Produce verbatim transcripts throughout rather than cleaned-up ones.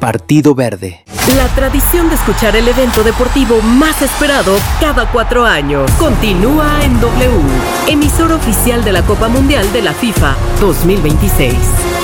Partido Verde. La tradición de escuchar el evento deportivo más esperado cada cuatro años continúa en W, emisor oficial de la Copa Mundial de la FIFA dos mil veintiséis.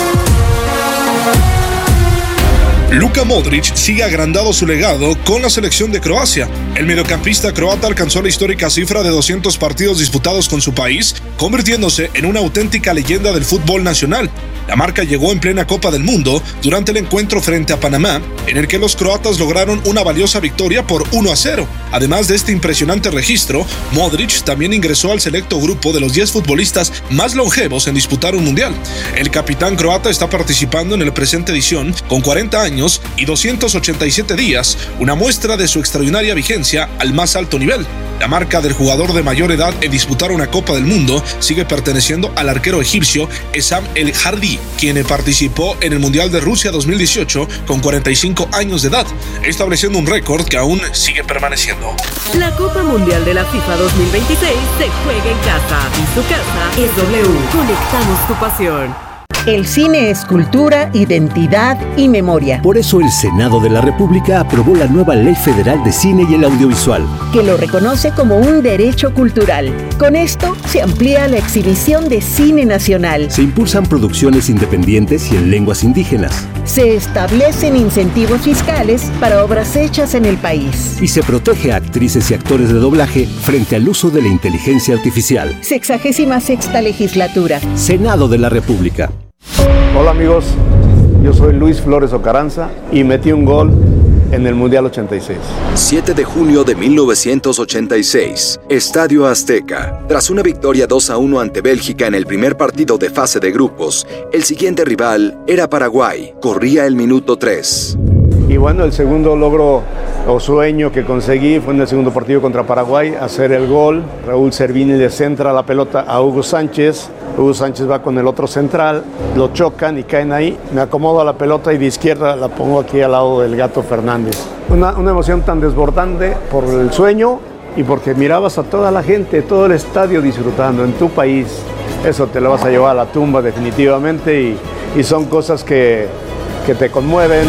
Luka Modric sigue agrandando su legado con la selección de Croacia. El mediocampista croata alcanzó la histórica cifra de doscientos partidos disputados con su país, convirtiéndose en una auténtica leyenda del fútbol nacional. La marca llegó en plena Copa del Mundo durante el encuentro frente a Panamá, en el que los croatas lograron una valiosa victoria por uno a cero. Además de este impresionante registro, Modric también ingresó al selecto grupo de los diez futbolistas más longevos en disputar un mundial. El capitán croata está participando en la presente edición con cuarenta años y doscientos ochenta y siete días, una muestra de su extraordinaria vigencia al más alto nivel. La marca del jugador de mayor edad en disputar una Copa del Mundo sigue perteneciendo al arquero egipcio Essam El Hardy, quien participó en el Mundial de Rusia dos mil dieciocho con cuarenta y cinco años de edad, estableciendo un récord que aún sigue permaneciendo. La Copa Mundial de la FIFA dos mil veintiséis se juega en casa y su casa es W. Conectamos tu pasión. El cine es cultura, identidad y memoria. Por eso el Senado de la República aprobó la nueva Ley Federal de Cine y el Audiovisual, que lo reconoce como un derecho cultural. Con esto se amplía la exhibición de cine nacional. Se impulsan producciones independientes y en lenguas indígenas. Se establecen incentivos fiscales para obras hechas en el país. Y se protege a actrices y actores de doblaje frente al uso de la inteligencia artificial. Sexagésima sexta legislatura. Senado de la República. Hola amigos, yo soy Luis Flores Ocaranza y metí un gol en el Mundial ochenta y seis. siete de junio de mil novecientos ochenta y seis, Estadio Azteca. Tras una victoria dos a uno ante Bélgica en el primer partido de fase de grupos, el siguiente rival era Paraguay. Corría el minuto tres. Y bueno, el segundo logro o sueño que conseguí fue en el segundo partido contra Paraguay, hacer el gol. Raúl Servini le centra la pelota a Hugo Sánchez. Hugo Sánchez va con el otro central, lo chocan y caen ahí. Me acomodo a la pelota y de izquierda la pongo aquí al lado del Gato Fernández. Una, una emoción tan desbordante por el sueño y porque mirabas a toda la gente, todo el estadio disfrutando en tu país. Eso te lo vas a llevar a la tumba definitivamente y, y son cosas que, que te conmueven.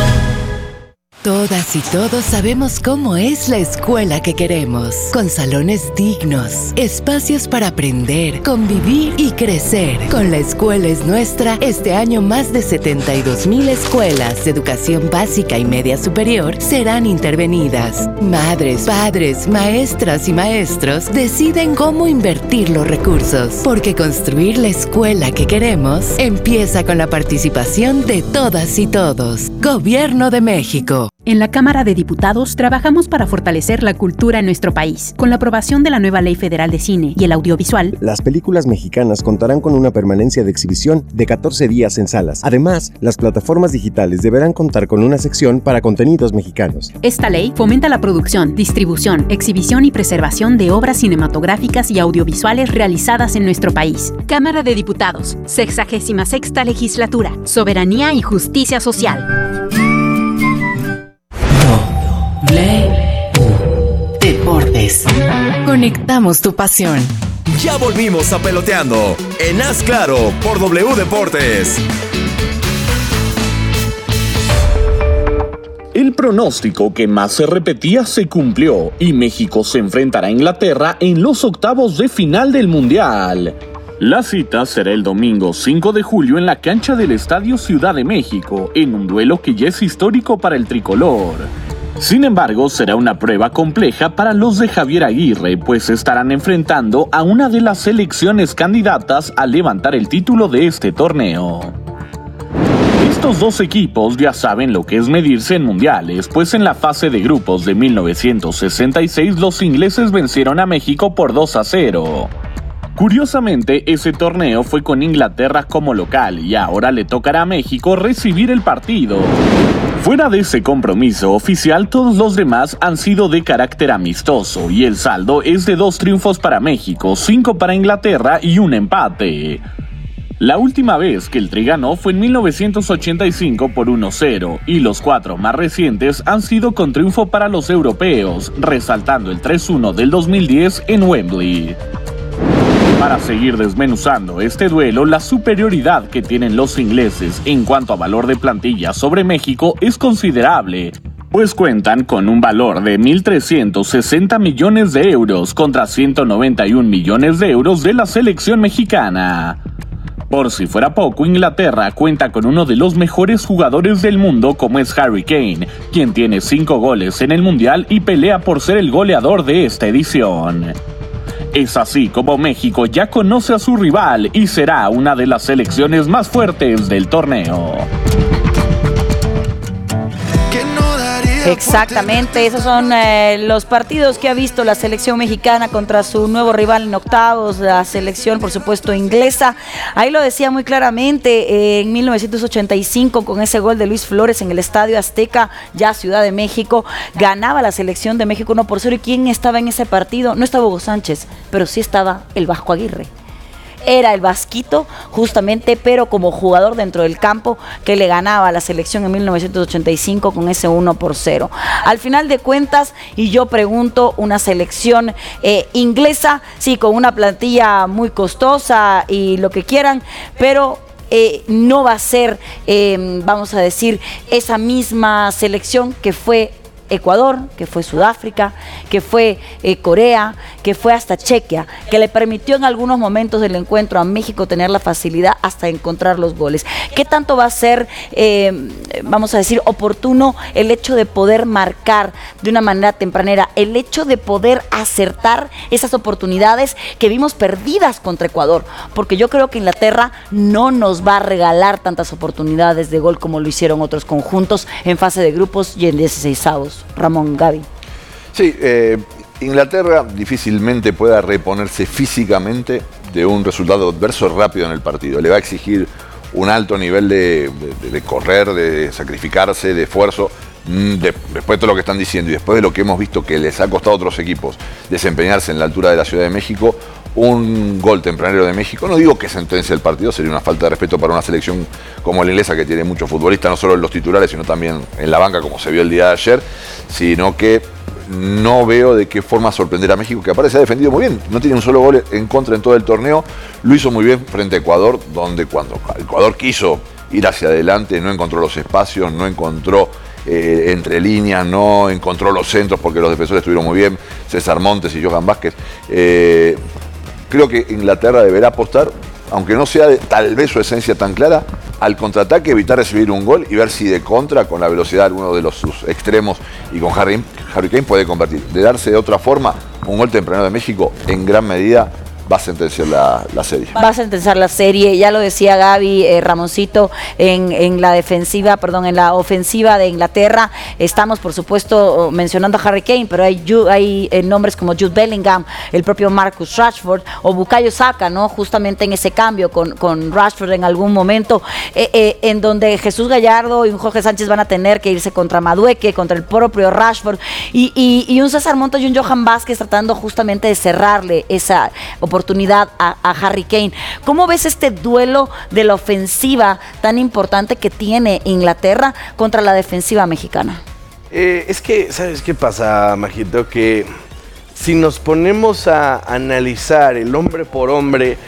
Todas y todos sabemos cómo es la escuela que queremos, con salones dignos, espacios para aprender, convivir y crecer. Con La Escuela es Nuestra, este año más de setenta y dos mil escuelas de educación básica y media superior serán intervenidas. Madres, padres, maestras y maestros deciden cómo invertir los recursos, porque construir la escuela que queremos empieza con la participación de todas y todos. Gobierno de México. En la Cámara de Diputados trabajamos para fortalecer la cultura en nuestro país. Con la aprobación de la nueva Ley Federal de Cine y el Audiovisual, las películas mexicanas contarán con una permanencia de exhibición de catorce días en salas. Además, las plataformas digitales deberán contar con una sección para contenidos mexicanos. Esta ley fomenta la producción, distribución, exhibición y preservación de obras cinematográficas y audiovisuales realizadas en nuestro país. Cámara de Diputados, sexagésima sexta legislatura, soberanía y justicia social. Deportes. Conectamos tu pasión. Ya volvimos a Peloteando en Haz Claro por W Deportes. El pronóstico que más se repetía se cumplió y México se enfrentará a Inglaterra en los octavos de final del Mundial. La cita será el domingo cinco de julio en la cancha del Estadio Ciudad de México, en un duelo que ya es histórico para el tricolor. Sin embargo, será una prueba compleja para los de Javier Aguirre, pues estarán enfrentando a una de las selecciones candidatas a levantar el título de este torneo. Estos dos equipos ya saben lo que es medirse en mundiales, pues en la fase de grupos de mil novecientos sesenta y seis los ingleses vencieron a México por dos a cero. Curiosamente, ese torneo fue con Inglaterra como local y ahora le tocará a México recibir el partido. Fuera de ese compromiso oficial, todos los demás han sido de carácter amistoso y el saldo es de dos triunfos para México, cinco para Inglaterra y un empate. La última vez que el Tri ganó fue en mil novecientos ochenta y cinco por uno a cero y los cuatro más recientes han sido con triunfo para los europeos, resaltando el tres uno del dos mil diez en Wembley. Para seguir desmenuzando este duelo, la superioridad que tienen los ingleses en cuanto a valor de plantilla sobre México es considerable, pues cuentan con un valor de mil trescientos sesenta millones de euros contra ciento noventa y un millones de euros de la selección mexicana. Por si fuera poco, Inglaterra cuenta con uno de los mejores jugadores del mundo como es Harry Kane, quien tiene cinco goles en el Mundial y pelea por ser el goleador de esta edición. Es así como México ya conoce a su rival y será una de las selecciones más fuertes del torneo. Exactamente, esos son eh, los partidos que ha visto la selección mexicana contra su nuevo rival en octavos, la selección por supuesto inglesa. Ahí lo decía muy claramente, eh, en mil novecientos ochenta y cinco con ese gol de Luis Flores en el Estadio Azteca, ya Ciudad de México, ganaba la selección de México uno por cero. ¿Y quién estaba en ese partido? No estaba Hugo Sánchez, pero sí estaba el Vasco Aguirre. Era el vasquito justamente, pero como jugador dentro del campo, que le ganaba a la selección en mil novecientos ochenta y cinco con ese uno por cero. Al final de cuentas, y yo pregunto, una selección eh, inglesa, sí, con una plantilla muy costosa y lo que quieran, pero Eh, no va a ser, eh, vamos a decir, esa misma selección que fue Ecuador, que fue Sudáfrica, que fue eh, Corea, que fue hasta Chequia, que le permitió en algunos momentos del encuentro a México tener la facilidad hasta encontrar los goles. ¿Qué tanto va a ser, eh, vamos a decir, oportuno el hecho de poder marcar de una manera tempranera, el hecho de poder acertar esas oportunidades que vimos perdidas contra Ecuador? Porque yo creo que Inglaterra no nos va a regalar tantas oportunidades de gol como lo hicieron otros conjuntos en fase de grupos y en dieciseisavos. Ramón, Gaby. Sí, eh, Inglaterra difícilmente pueda reponerse físicamente de un resultado adverso rápido en el partido. Le va a exigir un alto nivel de, de, de correr, de sacrificarse, de esfuerzo. De, después de todo lo que están diciendo y después de lo que hemos visto que les ha costado a otros equipos desempeñarse en la altura de la Ciudad de México, un gol tempranero de México, no digo que sentencia el partido, sería una falta de respeto para una selección como la inglesa, que tiene muchos futbolistas, no solo en los titulares, sino también en la banca, como se vio el día de ayer, sino que no veo de qué forma sorprender a México, que aparte se ha defendido muy bien, no tiene un solo gol en contra en todo el torneo, lo hizo muy bien frente a Ecuador, donde cuando Ecuador quiso ir hacia adelante, no encontró los espacios, no encontró Eh, entre líneas, no encontró los centros porque los defensores estuvieron muy bien, César Montes y Johan Vázquez. Eh, creo que Inglaterra deberá apostar, aunque no sea de, tal vez su esencia tan clara, al contraataque, evitar recibir un gol y ver si de contra, con la velocidad de alguno de los sus extremos y con Harry, Harry Kane puede convertir. De darse de otra forma, un gol temprano de México en gran medida va a sentenciar la, la serie. Va a sentenciar la serie, ya lo decía Gaby, eh, Ramoncito, en, en la defensiva, perdón, en la ofensiva de Inglaterra. Estamos, por supuesto, mencionando a Harry Kane, pero hay, hay eh, nombres como Jude Bellingham, el propio Marcus Rashford o Bukayo Saka, ¿no? Justamente en ese cambio con, con Rashford en algún momento, eh, eh, en donde Jesús Gallardo y un Jorge Sánchez van a tener que irse contra Madueque, contra el propio Rashford, y, y, y un César Montes y un Johan Vázquez tratando justamente de cerrarle esa oportunidad oportunidad a, a Harry Kane. ¿Cómo ves este duelo de la ofensiva tan importante que tiene Inglaterra contra la defensiva mexicana? Eh, es que, ¿sabes qué pasa, Majito? Que si nos ponemos a analizar el hombre por hombre,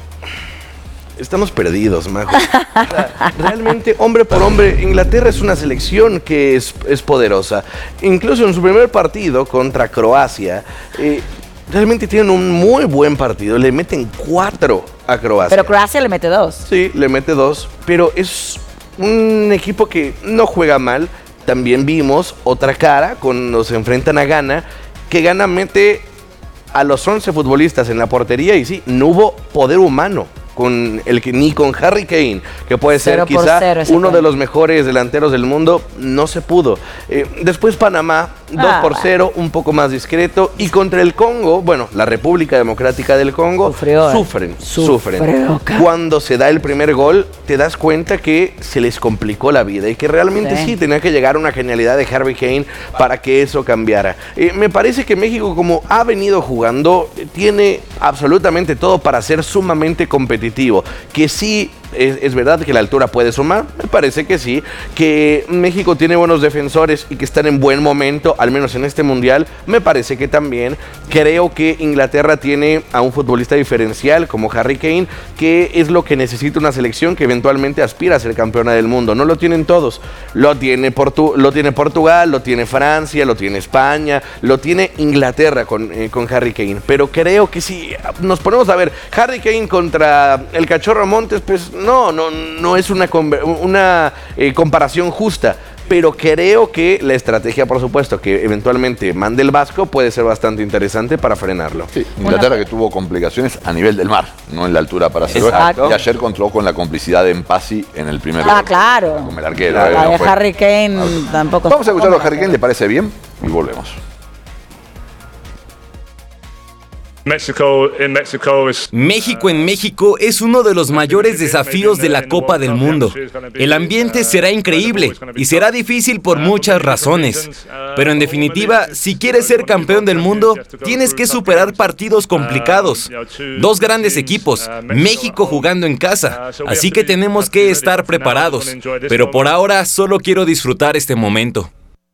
estamos perdidos, Majo. O sea, realmente, hombre por hombre, Inglaterra es una selección que es, es poderosa. Incluso en su primer partido contra Croacia, eh, realmente tienen un muy buen partido. Le meten cuatro a Croacia. Pero Croacia le mete dos. Sí, le mete dos. Pero es un equipo que no juega mal. También vimos otra cara cuando se enfrentan a Ghana, que Ghana mete a los once futbolistas en la portería y sí, no hubo poder humano. Con el que ni con Harry Kane, que puede ser quizá uno de los mejores delanteros del mundo, no se pudo. Eh, después Panamá, dos ah, por cero, un poco más discreto. Y contra el Congo, bueno, la República Democrática del Congo, Sufrió, sufren, sufren. Sufrió, Cuando se da el primer gol, te das cuenta que se les complicó la vida y que realmente sí, sí tenía que llegar una genialidad de Harry Kane para que eso cambiara. Eh, me parece que México, como ha venido jugando, tiene absolutamente todo para ser sumamente competitivo. Que sí ¿Es, es verdad que la altura puede sumar? Me parece que sí. Que México tiene buenos defensores y que están en buen momento, al menos en este mundial, me parece que también. Creo que Inglaterra tiene a un futbolista diferencial como Harry Kane, que es lo que necesita una selección que eventualmente aspira a ser campeona del mundo. No lo tienen todos. Lo tiene, Portu- lo tiene Portugal, lo tiene Francia, lo tiene España, lo tiene Inglaterra con, eh, con Harry Kane. Pero creo que si nos ponemos a ver Harry Kane contra el Cachorro Montes, pues no, no, no es una, una eh, comparación justa. Pero creo que la estrategia, por supuesto, que eventualmente mande el Vasco puede ser bastante interesante para frenarlo. Sí, Inglaterra que tuvo complicaciones a nivel del mar, no en la altura para hacerlo. Y ayer controló con la complicidad de Empasi en el primer Ah, gol. claro. Como el arquero. La, eh, la no de fue. Harry Kane tampoco. Vamos a escuchar a Harry Kane, ¿le parece bien? Y volvemos. México en México es uno de los mayores desafíos de la Copa del Mundo. El ambiente será increíble y será difícil por muchas razones. Pero en definitiva, si quieres ser campeón del mundo, tienes que superar partidos complicados. Dos grandes equipos, México jugando en casa, así que tenemos que estar preparados. Pero por ahora solo quiero disfrutar este momento.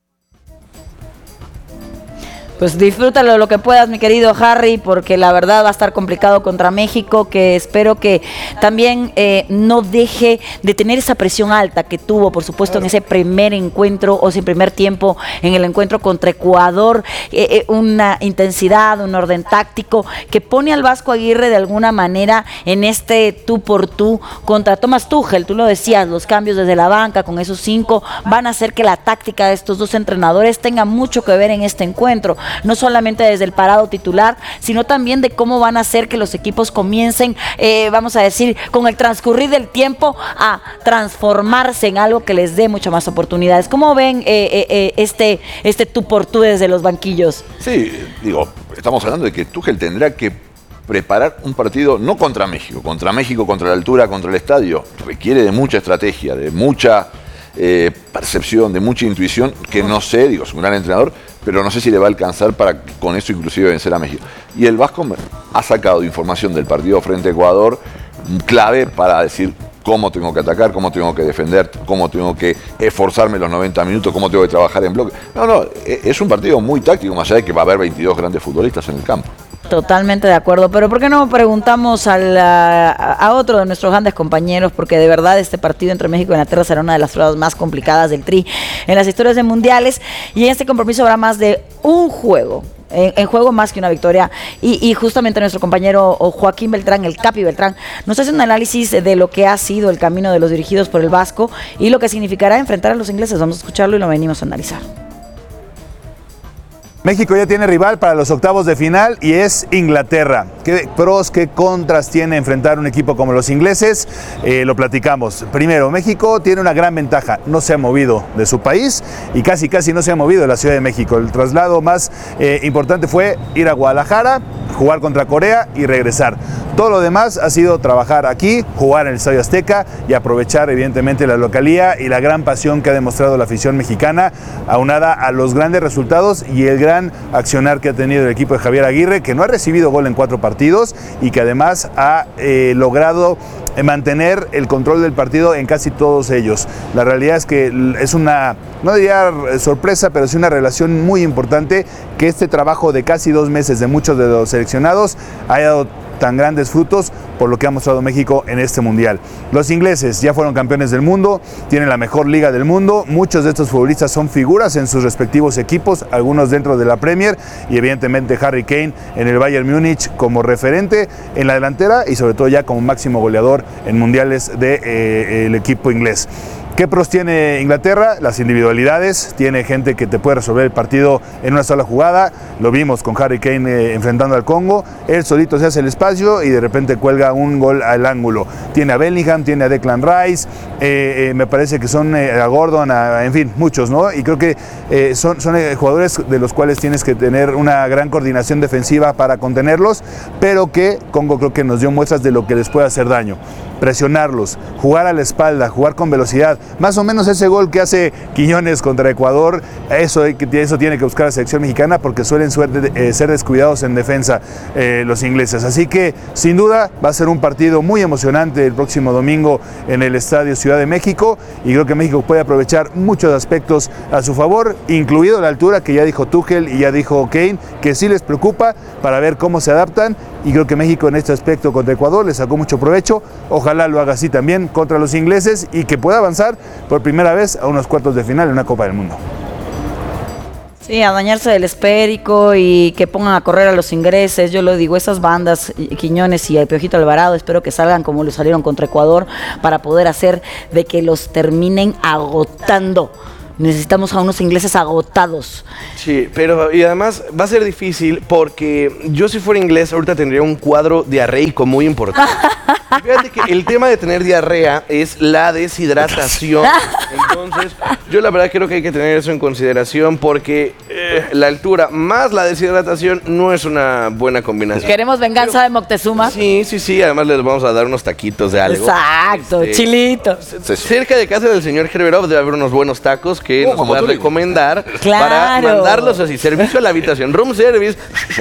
Pues disfrútalo lo que puedas, mi querido Harry, porque la verdad va a estar complicado contra México, que espero que también eh, no deje de tener esa presión alta que tuvo, por supuesto, en ese primer encuentro, o sin primer tiempo, en el encuentro contra Ecuador, eh, eh, una intensidad, un orden táctico, que pone al Vasco Aguirre de alguna manera en este tú por tú contra Thomas Tuchel. Tú lo decías, los cambios desde la banca con esos cinco van a hacer que la táctica de estos dos entrenadores tenga mucho que ver en este encuentro. No solamente desde el parado titular, sino también de cómo van a hacer que los equipos comiencen, eh, vamos a decir, con el transcurrir del tiempo, a transformarse en algo que les dé muchas más oportunidades. ¿Cómo ven eh, eh, eh, este, este tú por tú desde los banquillos? Sí, digo, estamos hablando de que Tuchel tendrá que preparar un partido no contra México, contra México, contra la altura, contra el estadio. Requiere de mucha estrategia, de mucha eh, percepción, de mucha intuición, que no sé, digo, es un gran entrenador, pero no sé si le va a alcanzar para con eso inclusive vencer a México. Y el Vasco ha sacado información del partido frente a Ecuador clave para decir cómo tengo que atacar, cómo tengo que defender, cómo tengo que esforzarme los noventa minutos, cómo tengo que trabajar en bloque. No, no, es un partido muy táctico, más allá de que va a haber veintidós grandes futbolistas en el campo. Totalmente de acuerdo, pero ¿por qué no preguntamos a, la, a otro de nuestros grandes compañeros? Porque de verdad este partido entre México y Inglaterra será una de las pruebas más complicadas del Tri en las historias de mundiales, y en este compromiso habrá más de un juego. En, en juego más que una victoria, y, y justamente nuestro compañero Joaquín Beltrán, el Capi Beltrán, nos hace un análisis de lo que ha sido el camino de los dirigidos por el Vasco y lo que significará enfrentar a los ingleses. Vamos a escucharlo y lo venimos a analizar. México ya tiene rival para los octavos de final y es Inglaterra. ¿Qué pros, qué contras tiene enfrentar un equipo como los ingleses? Eh, lo platicamos. Primero, México tiene una gran ventaja. No se ha movido de su país y casi casi no se ha movido de la Ciudad de México. El traslado más eh, importante fue ir a Guadalajara, jugar contra Corea y regresar. Todo lo demás ha sido trabajar aquí, jugar en el Estadio Azteca y aprovechar evidentemente la localía y la gran pasión que ha demostrado la afición mexicana, aunada a los grandes resultados y el gran accionar que ha tenido el equipo de Javier Aguirre, que no ha recibido gol en cuatro partidos y que además ha eh, logrado mantener el control del partido en casi todos ellos. La realidad es que es una, no diría sorpresa, pero sí una relación muy importante que este trabajo de casi dos meses de muchos de los seleccionados haya dado tan grandes frutos por lo que ha mostrado México en este mundial. Los ingleses ya fueron campeones del mundo, tienen la mejor liga del mundo, muchos de estos futbolistas son figuras en sus respectivos equipos, algunos dentro de la Premier, y evidentemente Harry Kane en el Bayern Múnich como referente en la delantera y sobre todo ya como máximo goleador en mundiales del de, eh, equipo inglés. ¿Qué pros tiene Inglaterra? Las individualidades, tiene gente que te puede resolver el partido en una sola jugada, lo vimos con Harry Kane eh, enfrentando al Congo, él solito se hace el espacio y de repente cuelga un gol al ángulo. Tiene a Bellingham, tiene a Declan Rice, eh, eh, me parece que son eh, a Gordon, a, en fin, muchos, ¿no? Y creo que eh, son, son eh, jugadores de los cuales tienes que tener una gran coordinación defensiva para contenerlos, pero que Congo creo que nos dio muestras de lo que les puede hacer daño. presionarlos, jugar a la espalda, jugar con velocidad. Más o menos ese gol que hace Quiñones contra Ecuador, eso, eso tiene que buscar la selección mexicana porque suelen suerte, eh, ser descuidados en defensa eh, los ingleses. Así que sin duda va a ser un partido muy emocionante el próximo domingo en el Estadio Ciudad de México y creo que México puede aprovechar muchos aspectos a su favor, incluido la altura que ya dijo Tuchel y ya dijo Kane, que sí les preocupa para ver cómo se adaptan y creo que México en este aspecto contra Ecuador le sacó mucho provecho. Ojalá lo haga así también contra los ingleses y que pueda avanzar por primera vez a unos cuartos de final en una Copa del Mundo. Sí, a dañarse del esférico y que pongan a correr a los ingleses. Yo lo digo, esas bandas, Quiñones y el Piojito Alvarado, espero que salgan como lo salieron contra Ecuador para poder hacer de que los terminen agotando. Necesitamos a unos ingleses agotados. Sí, pero y además va a ser difícil porque yo si fuera inglés ahorita tendría un cuadro diarreico muy importante. Fíjate que el tema de tener diarrea es la deshidratación. Entonces, yo la verdad creo que hay que tener eso en consideración porque eh, la altura más la deshidratación no es una buena combinación. ¿Queremos venganza pero, de Moctezuma? Sí, sí, sí. Además les vamos a dar unos taquitos de algo. Exacto, este, chilito. Cerca de casa del señor Gerberov debe haber unos buenos tacos que oh, nos va a recomendar claro. para mandarlos así. Servicio a la habitación, room service,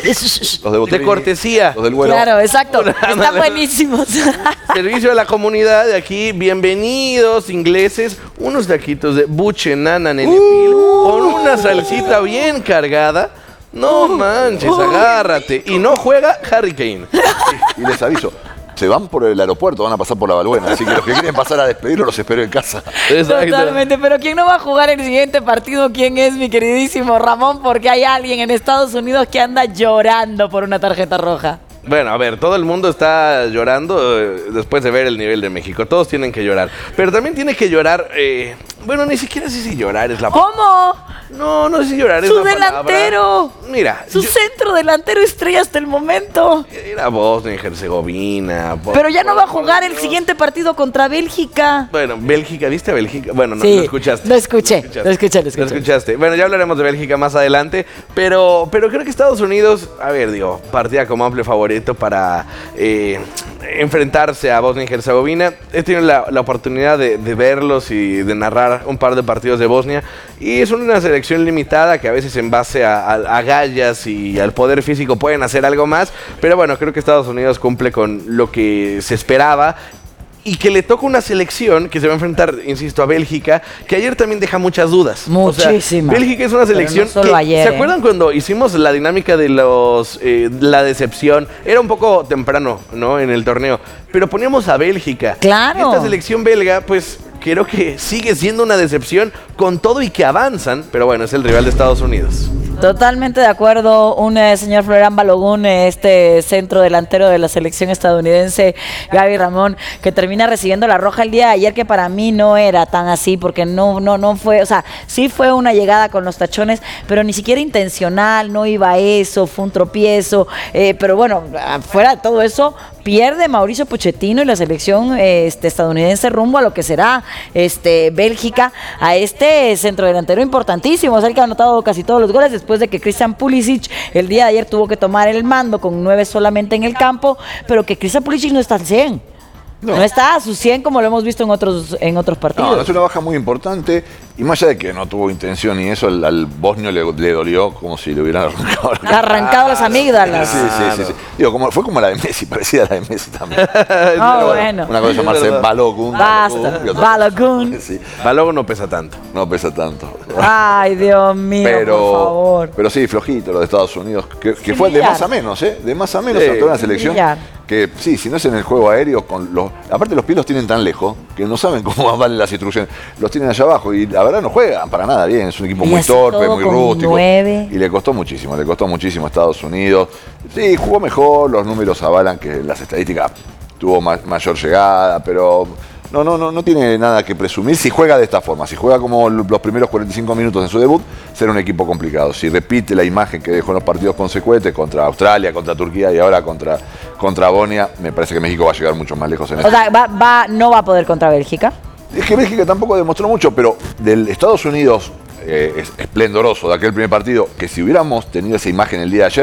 los de, de cortesía. Los del vuelo. Claro, exacto. Están buenísimos. Servicio a la comunidad de aquí. Bienvenidos, ingleses. Unos taquitos de buche nana nenepil uh, con una salsita bien cargada. No manches, agárrate. Y no juega Harry Kane. Y, y les aviso, se van por el aeropuerto, van a pasar por la Balbuena. Así que los que quieren pasar a despedirlo los espero en casa. Totalmente, pero ¿quién no va a jugar el siguiente partido? ¿Quién es, mi queridísimo Ramón? Porque hay alguien en Estados Unidos que anda llorando por una tarjeta roja. Bueno, a ver, todo el mundo está llorando eh, después de ver el nivel de México. Todos tienen que llorar. Pero también tiene que llorar... Eh, bueno, ni siquiera sé si llorar es la palabra. ¿Cómo? No, no sé si llorar es Su la palabra. Su delantero. Mira. Su yo, centro delantero estrella hasta el momento. Era Bosnia y Herzegovina. Pero ya no va a jugar el siguiente partido contra Bélgica. Bueno, Bélgica, ¿viste a Bélgica? Bueno, no, sí, lo escuchaste. Lo escuché, lo escuché, lo escuché. Lo escuché. Lo escuchaste. Bueno, ya hablaremos de Bélgica más adelante. Pero, pero creo que Estados Unidos, a ver, digo, partía como amplio favorito para... Eh, enfrentarse a Bosnia y Herzegovina. He tenido la, la oportunidad de, de verlos y de narrar un par de partidos de Bosnia y es una selección limitada que a veces en base a, a, a gallas y al poder físico pueden hacer algo más, pero bueno, creo que Estados Unidos cumple con lo que se esperaba y que le toca una selección que se va a enfrentar, insisto, a Bélgica, que ayer también deja muchas dudas. Muchísimas. O sea, Bélgica es una selección no que, ayer, ¿se ¿eh? acuerdan cuando hicimos la dinámica de los eh, la decepción? Era un poco temprano, ¿no? En el torneo, pero poníamos a Bélgica. Claro. Y esta selección belga, pues creo que sigue siendo una decepción con todo y que avanzan, pero bueno, es el rival de Estados Unidos. Totalmente de acuerdo, un eh, señor Florán Balogun, este centro delantero de la selección estadounidense, Gaby Ramón, que termina recibiendo la roja el día de ayer, que para mí no era tan así, porque no, no, no fue, o sea, sí fue una llegada con los tachones, pero ni siquiera intencional, no iba a eso, fue un tropiezo, eh, pero bueno, fuera de todo eso, pierde Mauricio Pochettino y la selección eh, este, estadounidense rumbo a lo que será este, Bélgica, a este centro delantero importantísimo, es el que ha anotado casi todos los goles, después de que Christian Pulisic el día de ayer tuvo que tomar el mando con nueve solamente en el campo, pero que Christian Pulisic no está al cien. No. no está a su cien como lo hemos visto en otros, en otros partidos. No, es una baja muy importante y más allá de que no tuvo intención y eso, al, al bosnio le, le dolió como si le hubieran arrancado, arrancado las amígdalas. Sí, sí, sí, sí. Digo, como, fue como la de Messi, parecida a la de Messi también. Oh, bueno. Una cosa llamarse Balogun. Basta, Balogun. Sí. Balogun no pesa tanto. No pesa tanto. Ay, Dios mío, pero, por favor. Pero sí, flojito lo de Estados Unidos, que, que fue de más a menos, ¿eh? De más a menos sí, ante una selección. Millar. Que sí, si no es en el juego aéreo, con los, aparte los pies los tienen tan lejos que no saben cómo van las instrucciones. Los tienen allá abajo y la verdad no juegan para nada bien. Es un equipo y muy torpe, muy rústico. nueve. Y le costó muchísimo, le costó muchísimo a Estados Unidos. Sí, jugó mejor, los números avalan que las estadísticas tuvo ma mayor llegada, pero no, no, no, no tiene nada que presumir si juega de esta forma. Si juega como los primeros cuarenta y cinco minutos en su debut, será un equipo complicado. Si repite la imagen que dejó en los partidos consecuentes contra Australia, contra Turquía y ahora contra, contra Bosnia, me parece que México va a llegar mucho más lejos en eso. O sea, va, va, no va a poder contra Bélgica. Es que Bélgica tampoco demostró mucho, pero del Estados Unidos eh, es esplendoroso de aquel primer partido, que si hubiéramos tenido esa imagen el día de ayer,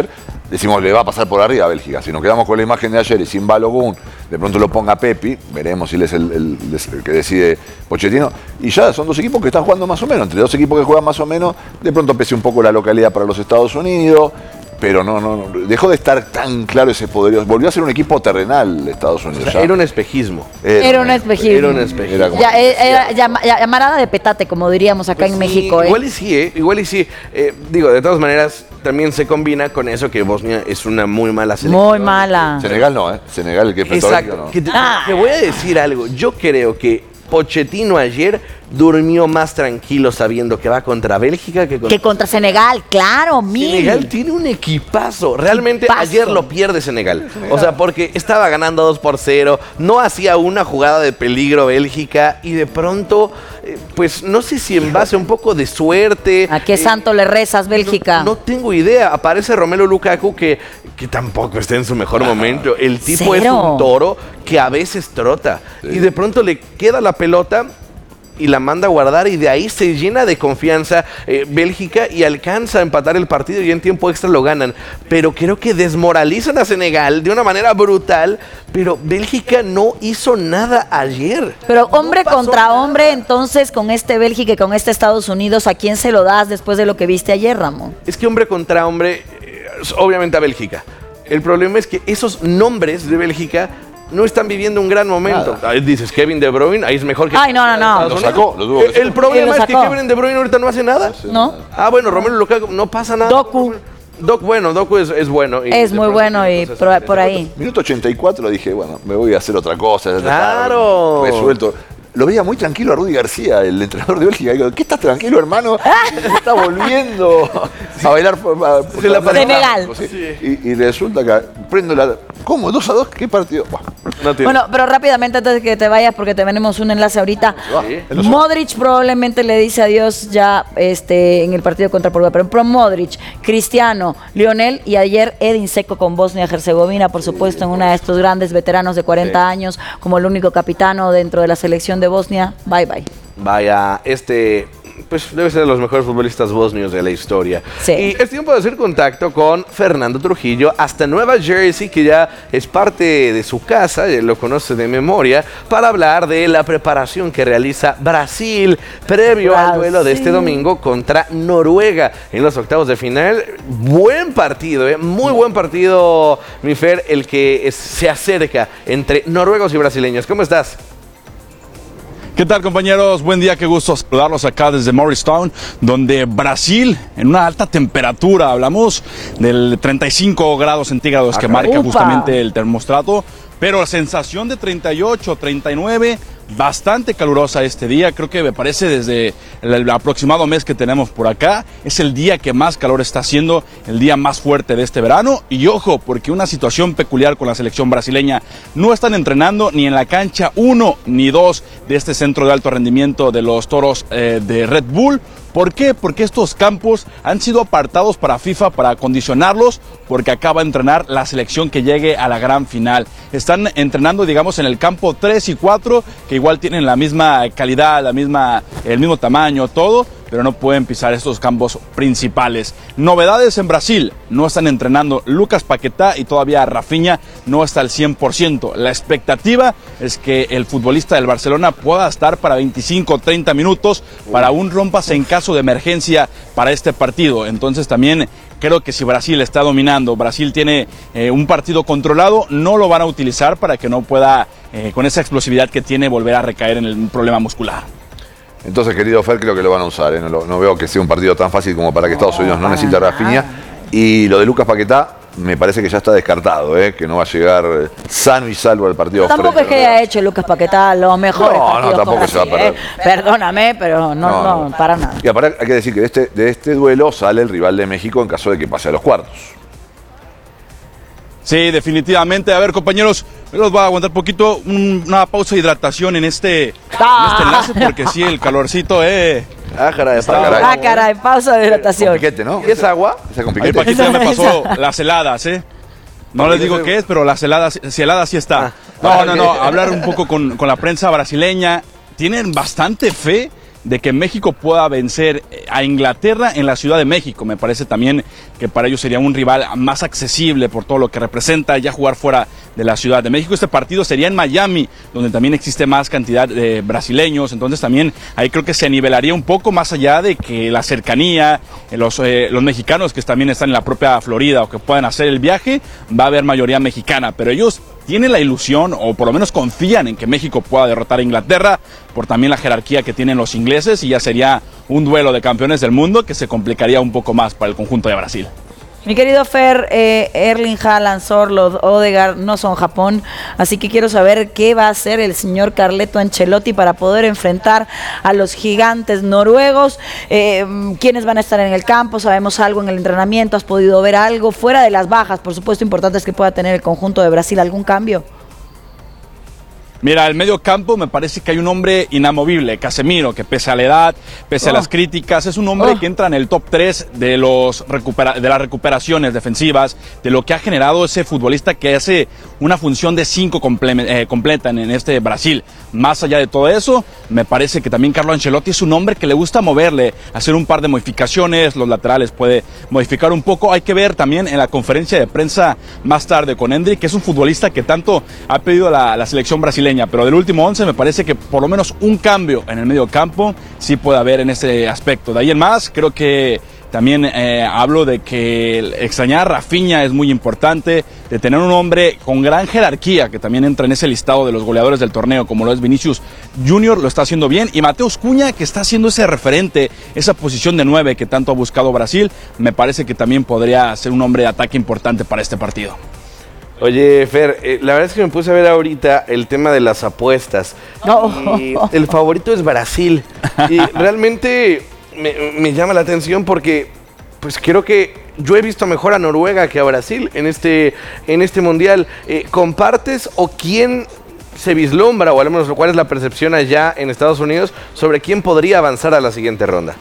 decimos, le va a pasar por arriba a Bélgica. Si nos quedamos con la imagen de ayer y sin Balogun, de pronto lo ponga Pepi, veremos si él es el, el, el que decide Pochettino. Y ya son dos equipos que están jugando más o menos. Entre dos equipos que juegan más o menos, de pronto pese un poco la localidad para los Estados Unidos. Pero no, no, no, dejó de estar tan claro ese poderío. Volvió a ser un equipo terrenal de Estados Unidos. O sea, era un espejismo. Era, era un espejismo. Era un espejismo. Era ya, era, llama, llamarada de petate, como diríamos acá pues en sí, México. ¿eh? Igual y sí, ¿eh? Igual y sí. Eh, digo, de todas maneras, también se combina con eso que Bosnia es una muy mala selección. Muy mala. Senegal no, ¿eh? Senegal, el que es Exacto. No. Que te, ah. te voy a decir algo. Yo creo que Pochettino ayer durmió más tranquilo sabiendo que va contra Bélgica que contra, que contra Senegal, claro, mil. Senegal tiene un equipazo. Realmente equipazo. Ayer lo pierde Senegal. Senegal. O sea, porque estaba ganando dos por cero, no hacía una jugada de peligro Bélgica y de pronto, eh, pues no sé si en base a un poco de suerte. ¿A qué eh, santo le rezas, Bélgica? No, no tengo idea. Aparece Romelu Lukaku que, que tampoco está en su mejor momento. El tipo Cero. Es un toro que a veces trota. Sí. Y de pronto le queda la pelota y la manda a guardar y de ahí se llena de confianza eh, Bélgica y alcanza a empatar el partido y en tiempo extra lo ganan. Pero creo que desmoralizan a Senegal de una manera brutal, pero Bélgica no hizo nada ayer. Pero hombre no contra nada. Hombre, entonces con este Bélgica y con este Estados Unidos, ¿a quién se lo das después de lo que viste ayer, Ramón? Es que hombre contra hombre, eh, obviamente a Bélgica. El problema es que esos nombres de Bélgica no están viviendo un gran momento. Ahí dices, Kevin De Bruyne, ahí es mejor que... Ay, no, no, no. Lo sacó, lo tuvo El, el problema es que Kevin De Bruyne ahorita no hace nada. ¿No? Ah, bueno, Romelu Lukaku, no pasa nada. Doku. Doc, bueno, Doku es, es bueno. Y es muy bueno y por, por ahí. Minuto ochenta y cuatro dije, bueno, me voy a hacer otra cosa. Claro. Resuelto. Lo veía muy tranquilo a Rudy García, el entrenador de Bélgica. Digo, ¿qué estás tranquilo, hermano? Está volviendo a bailar por, por, por la Senegal. ¿Sí? Sí. Y, y resulta que prendo la... ¿Cómo? ¿dos a dos? ¿Qué partido? No bueno, pero rápidamente antes de que te vayas, porque tenemos un enlace ahorita. Sí. Modric probablemente le dice adiós ya este, en el partido contra Portugal. Pero pro Modric, Cristiano, Lionel y ayer Edin Dzeko con Bosnia-Herzegovina, por supuesto, en una de estos grandes veteranos de cuarenta sí. años, como el único capitano dentro de la selección de Bosnia. Bye, bye. Vaya, este... pues debe ser de los mejores futbolistas bosnios de la historia. Sí. Y es tiempo de hacer contacto con Fernando Trujillo hasta Nueva Jersey, que ya es parte de su casa, ya lo conoce de memoria, para hablar de la preparación que realiza Brasil previo Brasil. al duelo de este domingo contra Noruega en los octavos de final. Buen partido, ¿eh? Muy buen partido, mi Fer, el que es, se acerca entre noruegos y brasileños. ¿Cómo estás? ¿Qué tal, compañeros? Buen día, qué gusto saludarlos acá desde Morristown, donde Brasil, en una alta temperatura, hablamos del treinta y cinco grados centígrados que marca Upa. justamente el termostrato, pero la sensación de treinta y ocho, treinta y nueve, bastante calurosa este día. Creo que me parece desde el aproximado mes que tenemos por acá, es el día que más calor está haciendo, el día más fuerte de este verano. Y ojo, porque una situación peculiar con la selección brasileña, no están entrenando ni en la cancha uno ni dos de este centro de alto rendimiento de los Toros eh, de Red Bull. ¿Por qué? Porque estos campos han sido apartados para FIFA para acondicionarlos, porque acaba de entrenar la selección que llegue a la gran final. Están entrenando, digamos, en el campo tres y cuatro, que igual tienen la misma calidad, la misma, el mismo tamaño, todo, pero no pueden pisar estos campos principales. Novedades en Brasil, no están entrenando Lucas Paquetá y todavía Rafinha no está al cien por ciento. La expectativa es que el futbolista del Barcelona pueda estar para veinticinco o treinta minutos para un rompase en caso de emergencia para este partido. Entonces también creo que si Brasil está dominando, Brasil tiene eh, un partido controlado, no lo van a utilizar para que no pueda, eh, con esa explosividad que tiene, volver a recaer en el problema muscular. Entonces, querido Fer, creo que lo van a usar, ¿eh? no, lo, no veo que sea un partido tan fácil como para que Estados Unidos no necesite a Rafinha. Y lo de Lucas Paquetá me parece que ya está descartado, ¿eh? Que no va a llegar sano y salvo al partido. Tampoco es que haya hecho Lucas Paquetá los mejores no, partidos. No, tampoco Brasil, se va a perder. ¿eh? Perdóname, pero no, no, no, no para nada. Y aparte hay que decir que de este, de este duelo sale el rival de México en caso de que pase a los cuartos. Sí, definitivamente. A ver, compañeros, los voy a aguantar un poquito, un, una pausa de hidratación en este, ah. en este enlace, porque sí, el calorcito, eh. Ah, caray, ah, caray. Ah, caray, pausa de hidratación. Con piquete, ¿no? ¿Es agua? Esa con piquete. Ahí Paquito ya me pasó las heladas, ¿eh? No les digo qué es, pero las heladas, si heladas sí está. No, no, no, hablar un poco con, con la prensa brasileña. Tienen bastante fe de que México pueda vencer a Inglaterra en la Ciudad de México. Me parece también que para ellos sería un rival más accesible por todo lo que representa ya jugar fuera de la Ciudad de México. Este partido sería en Miami, donde también existe más cantidad de brasileños, entonces también ahí creo que se nivelaría un poco, más allá de que la cercanía, los, eh, los mexicanos que también están en la propia Florida o que puedan hacer el viaje, va a haber mayoría mexicana, pero ellos tienen la ilusión, o por lo menos confían en que México pueda derrotar a Inglaterra, por también la jerarquía que tienen los ingleses, y ya sería un duelo de campeones del mundo que se complicaría un poco más para el conjunto de Brasil. Mi querido Fer, eh, Erling Haaland, Sorloth, Odegaard no son Japón, así que quiero saber qué va a hacer el señor Carleto Ancelotti para poder enfrentar a los gigantes noruegos. Eh, ¿Quiénes van a estar en el campo? ¿Sabemos algo en el entrenamiento? ¿Has podido ver algo? Fuera de las bajas, por supuesto, importantes que pueda tener el conjunto de Brasil, ¿algún cambio? Mira, el medio campo me parece que hay un hombre inamovible, Casemiro, que pese a la edad, pese oh. a las críticas, es un hombre oh. que entra en el top tres de, los recupera de las recuperaciones defensivas, de lo que ha generado ese futbolista que hace una función de cinco comple eh, completa en, en este Brasil. Más allá de todo eso, me parece que también Carlo Ancelotti es un hombre que le gusta moverle, hacer un par de modificaciones, los laterales puede modificar un poco. Hay que ver también en la conferencia de prensa más tarde con Endrick, que es un futbolista que tanto ha pedido la, la selección brasileña, pero del último once me parece que por lo menos un cambio en el medio campo sí puede haber en ese aspecto. De ahí en más, creo que también eh, hablo de que extrañar a Rafinha es muy importante, de tener un hombre con gran jerarquía que también entra en ese listado de los goleadores del torneo, como lo es Vinicius Junior, lo está haciendo bien, y Mateus Cunha, que está haciendo ese referente, esa posición de nueve que tanto ha buscado Brasil, me parece que también podría ser un hombre de ataque importante para este partido. Oye, Fer, eh, la verdad es que me puse a ver ahorita el tema de las apuestas. No. Y el favorito es Brasil. Y realmente me, me llama la atención porque, pues creo que yo he visto mejor a Noruega que a Brasil en este, en este mundial. Eh, ¿Compartes o quién se vislumbra, o al menos cuál es la percepción allá en Estados Unidos sobre quién podría avanzar a la siguiente ronda?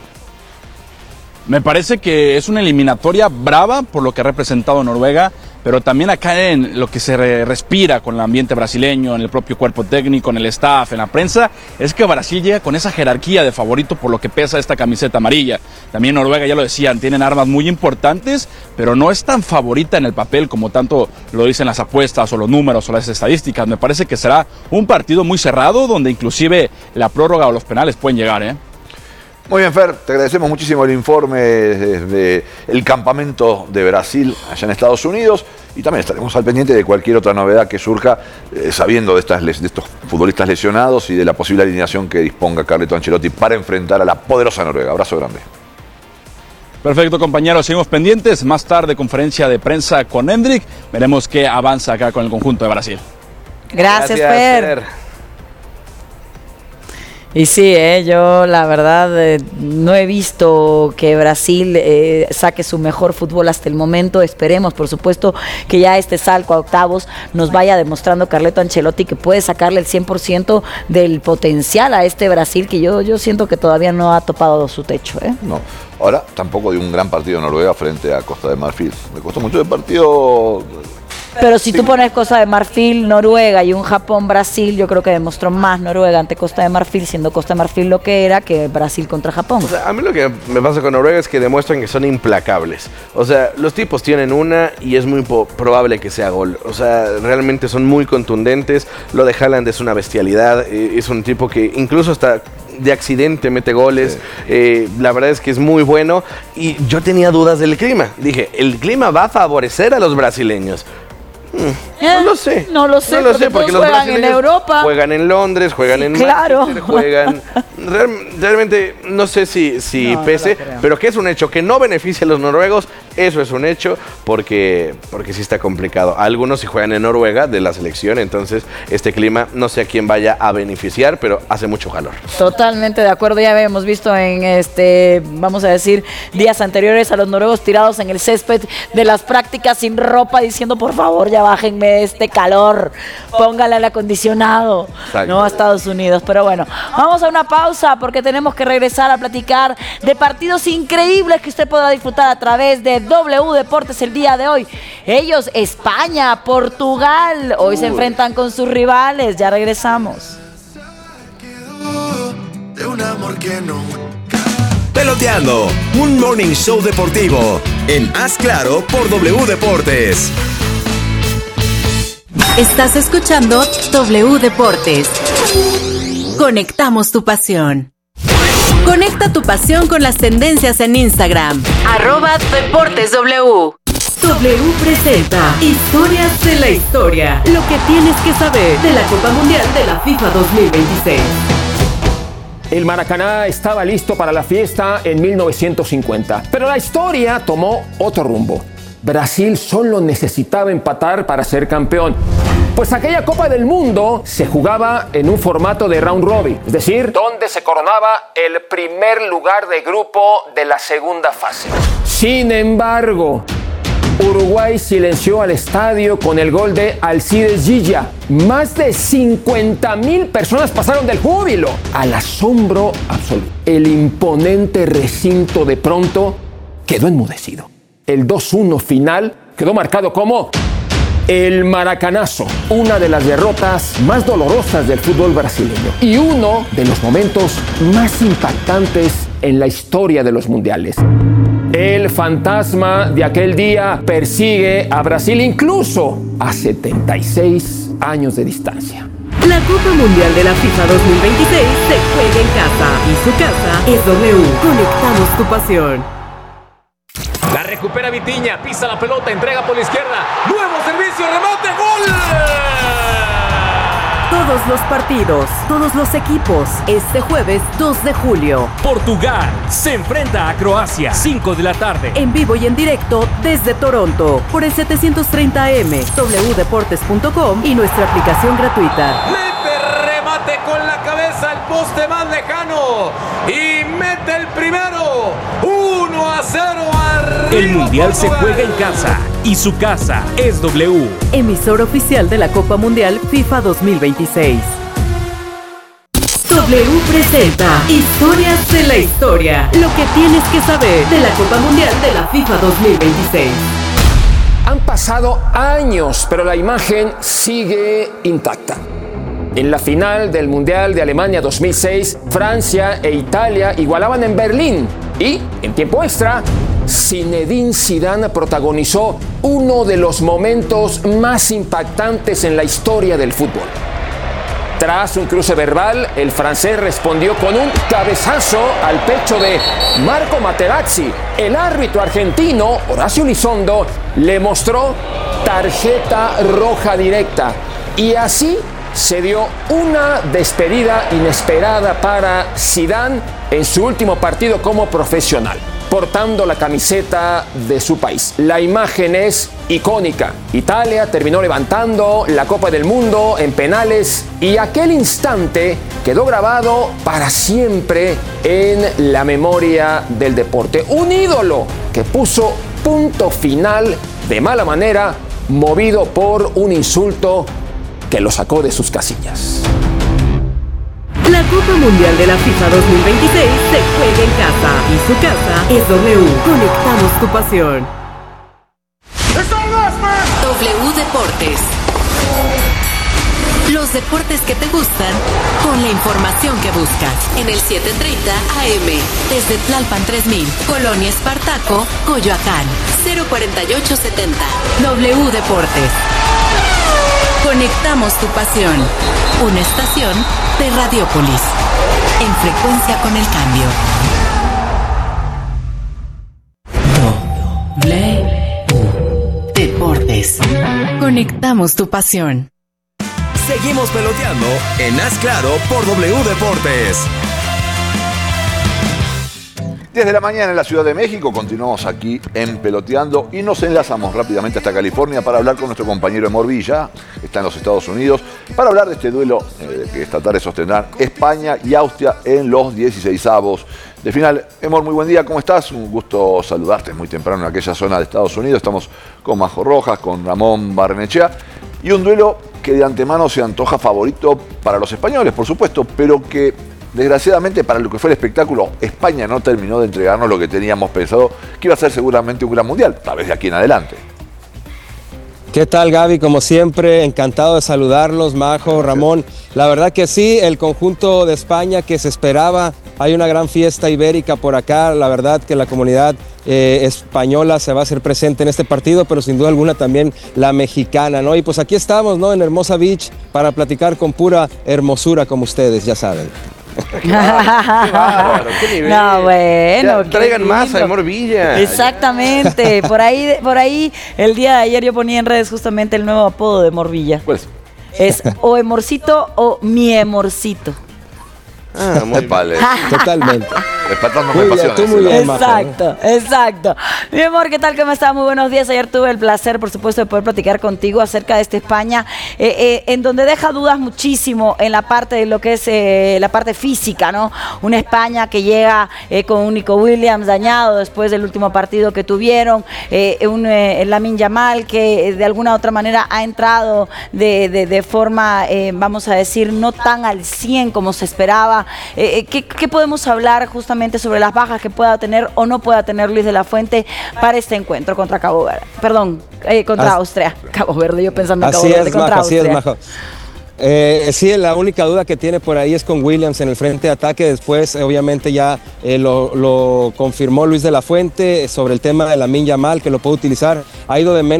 Me parece que es una eliminatoria brava por lo que ha representado Noruega, pero también acá en lo que se re respira con el ambiente brasileño, en el propio cuerpo técnico, en el staff, en la prensa, es que Brasil llega con esa jerarquía de favorito por lo que pesa esta camiseta amarilla. También Noruega, ya lo decían, tienen armas muy importantes, pero no es tan favorita en el papel como tanto lo dicen las apuestas o los números o las estadísticas. Me parece que será un partido muy cerrado, donde inclusive la prórroga o los penales pueden llegar, ¿eh? Muy bien, Fer, te agradecemos muchísimo el informe desde el campamento de Brasil allá en Estados Unidos, y también estaremos al pendiente de cualquier otra novedad que surja, eh, sabiendo de, estas, de estos futbolistas lesionados y de la posible alineación que disponga Carleto Ancelotti para enfrentar a la poderosa Noruega. Abrazo grande. Perfecto, compañeros, seguimos pendientes. Más tarde, conferencia de prensa con Endrick. Veremos qué avanza acá con el conjunto de Brasil. Gracias, Gracias Fer. Fer. Y sí, eh, yo la verdad eh, no he visto que Brasil eh, saque su mejor fútbol hasta el momento. Esperemos, por supuesto, que ya este salto a octavos nos vaya demostrando Carleto Ancelotti que puede sacarle el cien por ciento del potencial a este Brasil, que yo, yo siento que todavía no ha topado su techo, ¿eh? No, ahora tampoco de un gran partido de Noruega frente a Costa de Marfil. Me costó mucho el partido. Pero si tú pones Costa de Marfil, Noruega y un Japón-Brasil, yo creo que demostró más Noruega ante Costa de Marfil, siendo Costa de Marfil lo que era, que Brasil contra Japón. O sea, a mí lo que me pasa con Noruega es que demuestran que son implacables. O sea, los tipos tienen una y es muy probable que sea gol. O sea, realmente son muy contundentes. Lo de Haaland es una bestialidad. Eh, es un tipo que incluso hasta de accidente mete goles. Sí. Eh, la verdad es que es muy bueno. Y yo tenía dudas del clima. Dije, el clima va a favorecer a los brasileños. Mm, no lo sé. No lo sé, no lo sé porque los juegan en Europa. Juegan en Londres, juegan en claro. Manchester, juegan. Real, realmente no sé si, si no, pese, no pero que es un hecho que no beneficia a los noruegos, eso es un hecho, porque, porque sí está complicado. Algunos sí juegan en Noruega de la selección, entonces este clima no sé a quién vaya a beneficiar, pero hace mucho calor. Totalmente de acuerdo, ya habíamos visto en este, vamos a decir, días anteriores a los noruegos tirados en el césped de las prácticas sin ropa, diciendo por favor ya bájenme este calor, póngale el acondicionado. Exacto. No a Estados Unidos, pero bueno, vamos a una pausa porque tenemos que regresar a platicar de partidos increíbles que usted podrá disfrutar a través de W Deportes el día de hoy. Ellos, España, Portugal, hoy se enfrentan con sus rivales, ya regresamos. de un amor que no. Peloteando, un morning show deportivo en Haz Claro por W Deportes. Estás escuchando W Deportes. Conectamos tu pasión. Conecta tu pasión con las tendencias en Instagram. Arroba Deportes W. W presenta Historias de la Historia. Lo que tienes que saber de la Copa Mundial de la FIFA dos mil veintiséis. El Maracaná estaba listo para la fiesta en mil novecientos cincuenta, pero la historia tomó otro rumbo. Brasil solo necesitaba empatar para ser campeón, pues aquella Copa del Mundo se jugaba en un formato de round robin, es decir, donde se coronaba el primer lugar de grupo de la segunda fase. Sin embargo, Uruguay silenció al estadio con el gol de Alcides Gilla. Más de cincuenta mil personas pasaron del júbilo al asombro absoluto. El imponente recinto de pronto quedó enmudecido. El dos uno final quedó marcado como el Maracanazo, una de las derrotas más dolorosas del fútbol brasileño y uno de los momentos más impactantes en la historia de los mundiales. El fantasma de aquel día persigue a Brasil incluso a setenta y seis años de distancia. La Copa Mundial de la FIFA dos mil veintiséis se juega en casa y su casa es W. Conectamos tu pasión. La recupera Vitinha, pisa la pelota, entrega por la izquierda. Nuevo servicio, remate, gol. Todos los partidos, todos los equipos, este jueves dos de julio. Portugal se enfrenta a Croacia, cinco de la tarde. En vivo y en directo desde Toronto, por el setecientos treinta A M, w deportes punto com y nuestra aplicación gratuita. Mete remate con la cabeza, el poste más lejano. Y mete el primero. uno a cero arriba. El Mundial se juega en casa y su casa es W. Emisor oficial de la Copa Mundial FIFA dos mil veintiséis. W presenta Historias de la Historia. Lo que tienes que saber de la Copa Mundial de la FIFA dos mil veintiséis. Han pasado años, pero la imagen sigue intacta. En la final del Mundial de Alemania dos mil seis, Francia e Italia igualaban en Berlín y, en tiempo extra, Zinedine Zidane protagonizó uno de los momentos más impactantes en la historia del fútbol. Tras un cruce verbal, el francés respondió con un cabezazo al pecho de Marco Materazzi. El árbitro argentino, Horacio Elizondo, le mostró tarjeta roja directa y así se dio una despedida inesperada para Zidane en su último partido como profesional, portando la camiseta de su país. La imagen es icónica. Italia terminó levantando la Copa del Mundo en penales y aquel instante quedó grabado para siempre en la memoria del deporte. Un ídolo que puso punto final de mala manera, movido por un insulto que lo sacó de sus casillas. La Copa Mundial de la FIFA dos mil veintiséis se juega en casa y su casa es W. Conectamos tu pasión. W Deportes. Los deportes que te gustan con la información que buscas. En el siete treinta A M, desde Tlalpan tres mil, Colonia Espartaco, Coyoacán, cero cuarenta y ocho setenta. W Deportes. Conectamos tu pasión. Una estación de Radiópolis. En frecuencia con el cambio. W Deportes. Conectamos tu pasión. Seguimos peloteando en Haz Claro por W Deportes. diez de la mañana en la Ciudad de México, continuamos aquí en Peloteando y nos enlazamos rápidamente hasta California para hablar con nuestro compañero Emor Villa, que está en los Estados Unidos, para hablar de este duelo eh, que esta tarde sostendrán España y Austria en los dieciseisavos de final. Emor, muy buen día, ¿cómo estás? Un gusto saludarte muy temprano en aquella zona de Estados Unidos. Estamos con Majo Rojas, con Ramón Barrenechea y un duelo que de antemano se antoja favorito para los españoles, por supuesto, pero que desgraciadamente para lo que fue el espectáculo, España no terminó de entregarnos lo que teníamos pensado que iba a ser seguramente un gran mundial, tal vez de aquí en adelante. ¿Qué tal, Gaby? Como siempre, encantado de saludarlos, Majo, Ramón. La verdad que sí, el conjunto de España que se esperaba, hay una gran fiesta ibérica por acá, la verdad que la comunidad eh, española se va a hacer presente en este partido, pero sin duda alguna también la mexicana, ¿no? Y pues aquí estamos, ¿no? En Hermosa Beach para platicar con pura hermosura, como ustedes, ya saben. Qué bárbaro, qué bárbaro, qué nivel. No, bueno. Ya, traigan más a Morvilla. Exactamente. Por ahí, por ahí, el día de ayer yo ponía en redes justamente el nuevo apodo de Morvilla. ¿Cuál es? Es o Emorcito o mi Emorcito. Ah, muy vale. Totalmente. Respetando Muy mis bien, tú pasiones. muy bien, Exacto, exacto. Mi amor, ¿qué tal? ¿Cómo estás? Muy buenos días. Ayer tuve el placer, por supuesto, de poder platicar contigo acerca de esta España, eh, eh, en donde deja dudas muchísimo en la parte de lo que es eh, la parte física, ¿no? Una España que llega eh, con un Nico Williams dañado después del último partido que tuvieron, eh, un eh, Lamine Yamal que eh, de alguna u otra manera ha entrado de, de, de forma, eh, vamos a decir, no tan al cien como se esperaba. Eh, ¿qué, ¿Qué podemos hablar justamente sobre las bajas que pueda tener o no pueda tener Luis de la Fuente para este encuentro contra Cabo Verde? Perdón, eh, contra As Austria. Cabo Verde, yo pensando en Cabo así Verde es, contra Majo, Austria. así es, Majo. Eh, sí, la única duda que tiene por ahí es con Williams en el frente de ataque. Después, eh, obviamente, ya eh, lo, lo confirmó Luis de la Fuente sobre el tema de Lamine Yamal, que lo puede utilizar. Ha ido de menos